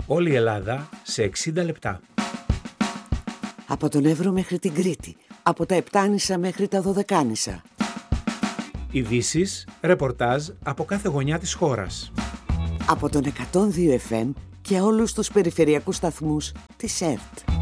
Όλη η Ελλάδα σε 60 λεπτά. Από τον Εύρο μέχρι την Κρήτη. Από τα Επτάνησα μέχρι τα Δωδεκάνησα. Ειδήσεις, ρεπορτάζ από κάθε γωνιά της χώρας. Από τον 102 FM και όλους τους περιφερειακούς σταθμούς της ΕΡΤ.